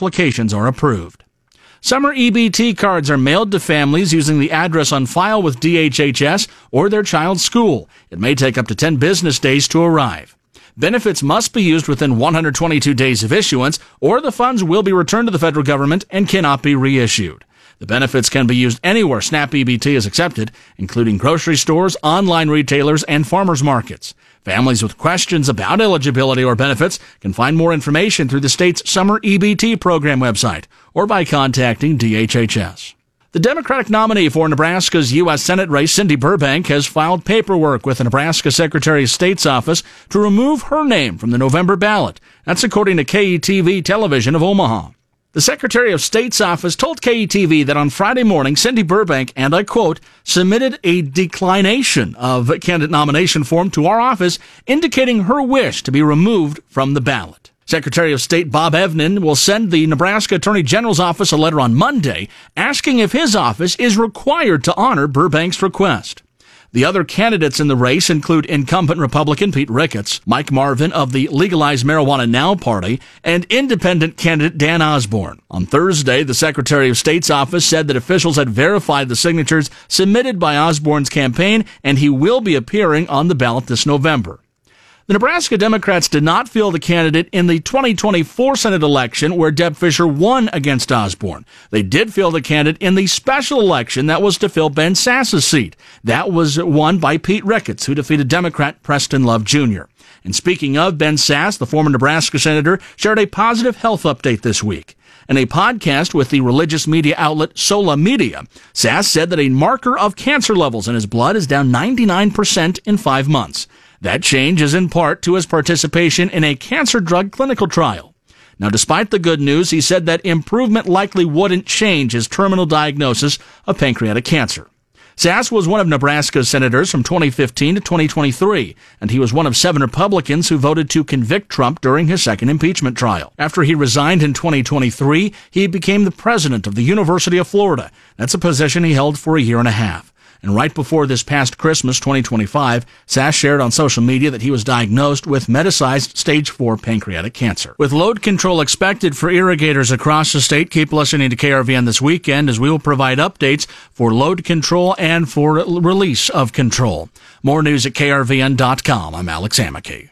applications are approved. Summer EBT cards are mailed to families using the address on file with DHHS or their child's school. It may take up to 10 business days to arrive. Benefits must be used within 122 days of issuance, or the funds will be returned to the federal government and cannot be reissued. The benefits can be used anywhere SNAP EBT is accepted, including grocery stores, online retailers, and farmers markets. Families with questions about eligibility or benefits can find more information through the state's Summer EBT program website or by contacting DHHS. The Democratic nominee for Nebraska's U.S. Senate race, Cindy Burbank, has filed paperwork with the Nebraska Secretary of State's office to remove her name from the November ballot. That's according to KETV Television of Omaha. The Secretary of State's office told KETV that on Friday morning, Cindy Burbank, and I quote, submitted a declination of candidate nomination form to our office indicating her wish to be removed from the ballot. Secretary of State Bob Evnen will send the Nebraska Attorney General's office a letter on Monday asking if his office is required to honor Burbank's request. The other candidates in the race include incumbent Republican Pete Ricketts, Mike Marvin of the Legalize Marijuana Now party, and independent candidate Dan Osborne. On Thursday, the Secretary of State's office said that officials had verified the signatures submitted by Osborne's campaign, and he will be appearing on the ballot this November. The Nebraska Democrats did not field a candidate in the 2024 Senate election where Deb Fischer won against Osborne. They did field a candidate in the special election that was to fill Ben Sass's seat. That was won by Pete Ricketts, who defeated Democrat Preston Love Jr. And speaking of Ben Sass, the former Nebraska senator shared a positive health update this week. In a podcast with the religious media outlet Sola Media, Sass said that a marker of cancer levels in his blood is down 99% in 5 months. That change is in part to his participation in a cancer drug clinical trial. Now, despite the good news, he said that improvement likely wouldn't change his terminal diagnosis of pancreatic cancer. Sass was one of Nebraska's senators from 2015 to 2023, and he was one of 7 Republicans who voted to convict Trump during his second impeachment trial. After he resigned in 2023, he became the president of the University of Florida. That's a position he held for a year and a half. And right before this past Christmas 2025, Sass shared on social media that he was diagnosed with metastasized stage 4 pancreatic cancer. With load control expected for irrigators across the state, keep listening to KRVN this weekend as we will provide updates for load control and for release of control. More news at krvn.com. I'm Alex Amicky.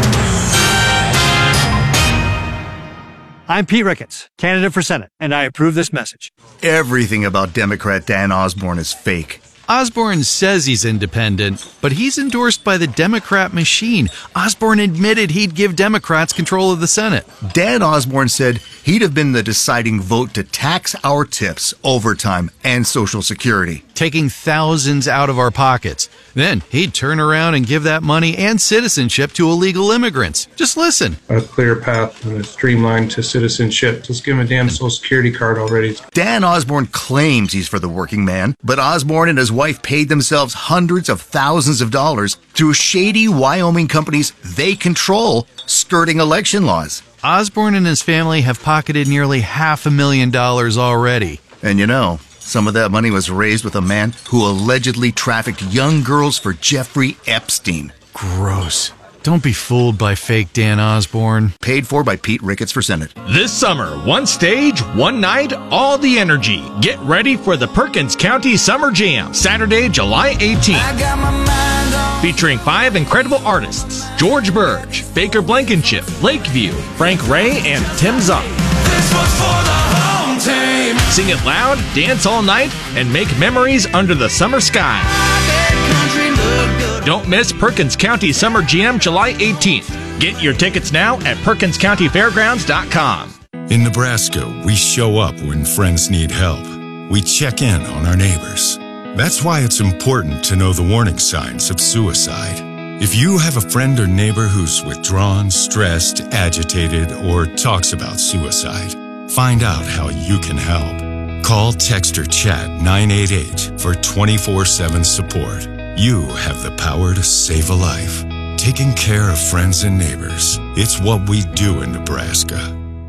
I'm Pete Ricketts, candidate for Senate, and I approve this message. Everything about Democrat Dan Osborne is fake. Osborne says he's independent, but he's endorsed by the Democrat machine. Osborne admitted he'd give Democrats control of the Senate. Dan Osborne said he'd have been the deciding vote to tax our tips, overtime, and Social Security, taking thousands out of our pockets. Then he'd turn around and give that money and citizenship to illegal immigrants. Just listen. A clear path and a streamline to citizenship. Just give him a damn Social Security card already. Dan Osborne claims he's for the working man, but Osborne and his wife paid themselves hundreds of thousands of dollars through shady Wyoming companies they control, skirting election laws. Osborne and his family have pocketed nearly $500,000 already. And you know, some of that money was raised with a man who allegedly trafficked young girls for Jeffrey Epstein. Gross. Don't be fooled by fake Dan Osborne. Paid for by Pete Ricketts for Senate. This summer, one stage, one night, all the energy. Get ready for the Perkins County Summer Jam, Saturday, July 18th. Featuring 5 incredible artists: George Burge, Baker Blankenship, Lakeview, Frank Ray, and Tim Zock. This was for the home team. Sing it loud, dance all night, and make memories under the summer sky. Don't miss Perkins County Summer Jam, July 18th. Get your tickets now at PerkinsCountyFairgrounds.com. In Nebraska, we show up when friends need help. We check in on our neighbors. That's why it's important to know the warning signs of suicide. If you have a friend or neighbor who's withdrawn, stressed, agitated, or talks about suicide, find out how you can help. Call, text, or chat 988 for 24/7 support. You have the power to save a life. Taking care of friends and neighbors. It's what we do in Nebraska.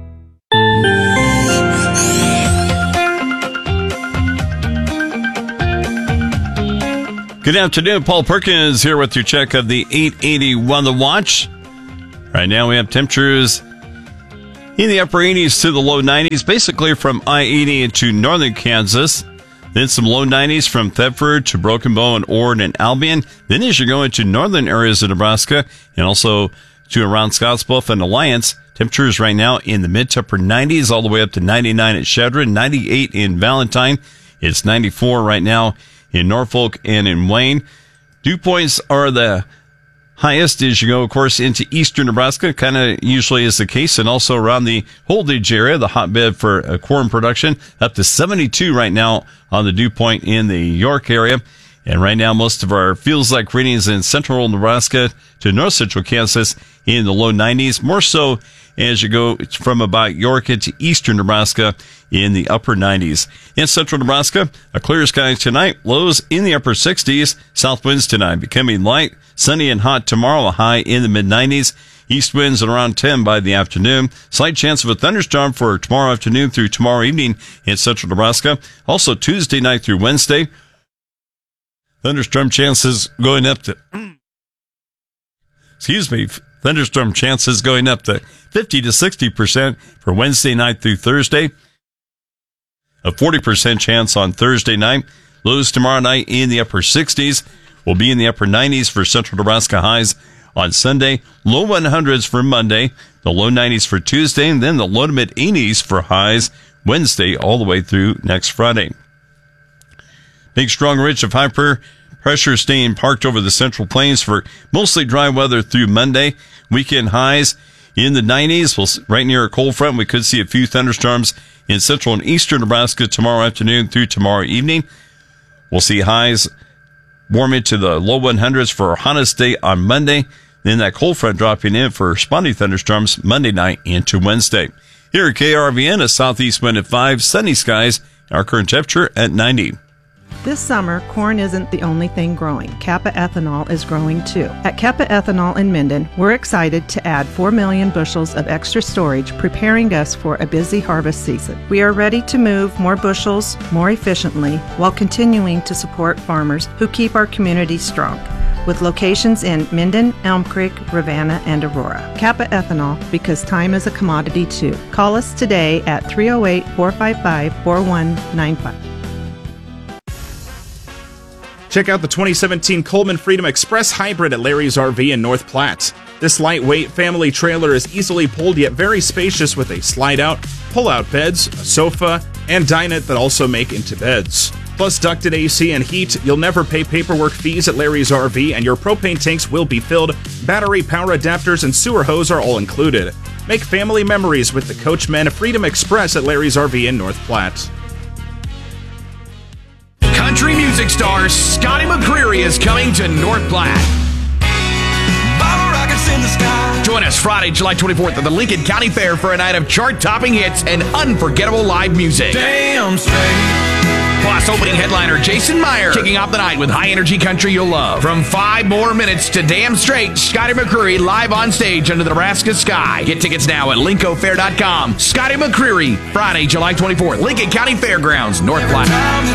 Good afternoon. Paul Perkins here with your check of the 880 Weather Watch. Right now we have temperatures in the upper 80s to the low 90s, basically from I-80 into northern Kansas. Then some low 90s from Thetford to Broken Bow and Ord and Albion. Then as you go into northern areas of Nebraska and also to around Scottsbluff and Alliance, temperatures right now in the mid to upper 90s all the way up to 99 at Shedron, 98 in Valentine. It's 94 right now in Norfolk and in Wayne. Dew points are the highest as you go, of course, into eastern Nebraska, kind of usually is the case, and also around the Holdridge area, the hotbed for corn production, up to 72 right now on the dew point in the York area. And right now, most of our feels like readings in central Nebraska to north central Kansas in the low 90s, more so as you go from about York into eastern Nebraska in the upper 90s. In central Nebraska, a clear sky tonight, lows in the upper 60s, south winds tonight becoming light, sunny and hot tomorrow, a high in the mid 90s. East winds at around 10 by the afternoon. Slight chance of a thunderstorm for tomorrow afternoon through tomorrow evening in central Nebraska. Also Tuesday night through Wednesday. Thunderstorm chances going up to, thunderstorm chances going up to 50 to 60% for Wednesday night through Thursday. A 40% chance on Thursday night. Lows tomorrow night in the upper 60s. Will be in the upper 90s for central Nebraska highs on Sunday. Low 100s for Monday. The low 90s for Tuesday. And then the low to mid 80s for highs Wednesday all the way through next Friday. Big strong ridge of high pressure staying parked over the central plains for mostly dry weather through Monday. Weekend highs in the 90s. Right near a cold front, we could see a few thunderstorms in central and eastern Nebraska tomorrow afternoon through tomorrow evening. We'll see highs warm into the low 100s for our hottest day on Monday. Then that cold front dropping in for spotty thunderstorms Monday night into Wednesday. Here at KRVN, a southeast wind at 5, sunny skies, our current temperature at 90. This summer, corn isn't the only thing growing. Kappa Ethanol is growing too. At Kappa Ethanol in Minden, we're excited to add 4 million bushels of extra storage, preparing us for a busy harvest season. We are ready to move more bushels more efficiently while continuing to support farmers who keep our community strong. With locations in Minden, Elm Creek, Ravenna, and Aurora. Kappa Ethanol, because time is a commodity too. Call us today at 308-455-4195. Check out the 2017 Coleman Freedom Express Hybrid at Larry's RV in North Platte. This lightweight family trailer is easily pulled yet very spacious with a slide-out, pull-out beds, a sofa, and dinette that also make into beds. Plus ducted AC and heat, you'll never pay paperwork fees at Larry's RV, and your propane tanks will be filled. Battery, power adapters, and sewer hose are all included. Make family memories with the Coachmen Freedom Express at Larry's RV in North Platte. Country music star Scotty McCreery is coming to North Platte. Join us Friday, July 24th at the Lincoln County Fair for a night of chart-topping hits and unforgettable live music. Damn straight. Plus, opening headliner Jason Meyer kicking off the night with high-energy country you'll love. From 5 more minutes to Damn Straight, Scotty McCreery live on stage under the Nebraska sky. Get tickets now at lincofair.com. Scotty McCreery, Friday, July 24th, Lincoln County Fairgrounds, North Platte.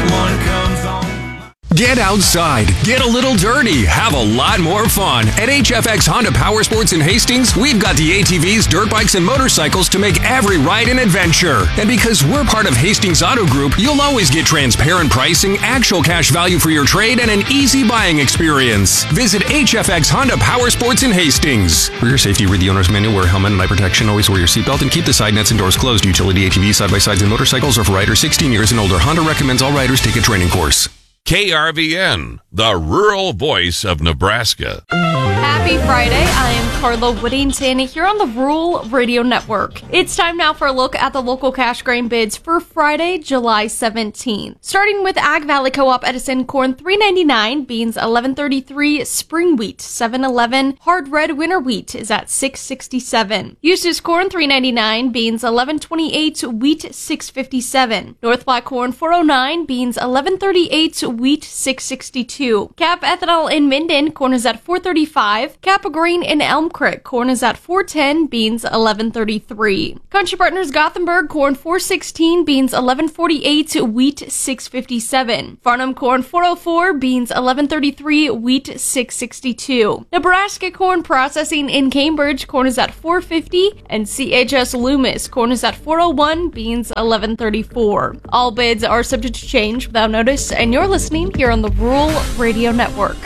Get outside, get a little dirty, have a lot more fun. At HFX Honda Power Sports in Hastings, we've got the ATVs, dirt bikes, and motorcycles to make every ride an adventure. And because we're part of Hastings Auto Group, you'll always get transparent pricing, actual cash value for your trade, and an easy buying experience. Visit HFX Honda Power Sports in Hastings. For your safety, read the owner's manual, wear a helmet and eye protection, always wear your seatbelt, and keep the side nets and doors closed. Utility ATVs, side-by-sides, and motorcycles are for riders 16 years and older. Honda recommends all riders take a training course. KRVN, the rural voice of Nebraska. Happy Friday. I am Carla Whittington here on the Rural Radio Network. It's time now for a look at the local cash grain bids for Friday, July 17th. Starting with Ag Valley Co-op Edison, corn $3.99, beans $11.33, spring wheat $7.11, hard red winter wheat is at $6.67. Eustis corn $3.99, beans $11.28, wheat $6.57. North Platte corn $4.09, beans $11.38, wheat $6.62. Cap ethanol in Minden, corn is at $4.35, 30th. Kappa Green in Elm Creek, corn is at $4.10, beans $11.33. Country Partners Gothenburg, corn $4.16, beans $11.48, wheat $6.57. Farnham corn $4.04, beans $11.33, wheat $6.62. Nebraska corn processing in Cambridge, corn is at $4.50, and CHS Loomis, corn is at $4.01, beans $11.34. All bids are subject to change without notice, and you're listening here on the Rural Radio Network.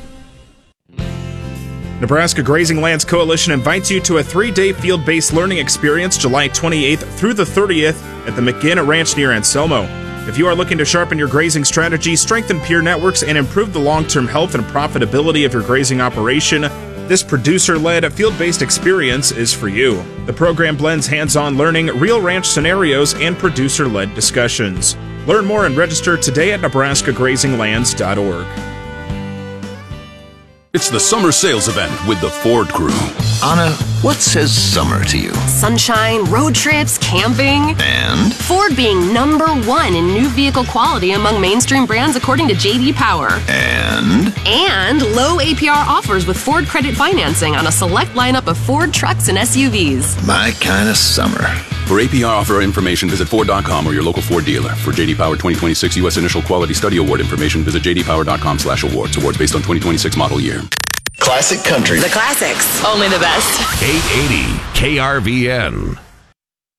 Nebraska Grazing Lands Coalition invites you to a 3-day field-based learning experience July 28th through the 30th at the McGinn Ranch near Anselmo. If you are looking to sharpen your grazing strategy, strengthen peer networks, and improve the long-term health and profitability of your grazing operation, this producer-led, field-based experience is for you. The program blends hands-on learning, real ranch scenarios, and producer-led discussions. Learn more and register today at nebraskagrazinglands.org. It's the summer sales event with the Ford crew. Anna, what says summer to you? Sunshine, road trips, camping. And? Ford being #1 in new vehicle quality among mainstream brands according to J.D. Power. And? And low APR offers with Ford credit financing on a select lineup of Ford trucks and SUVs. My kind of summer. For APR offer information, visit Ford.com or your local Ford dealer. For J.D. Power 2026 U.S. Initial Quality Study Award information, visit jdpower.com/awards. Awards based on 2026 model year. Classic country. The classics. Only the best. 880 KRVN.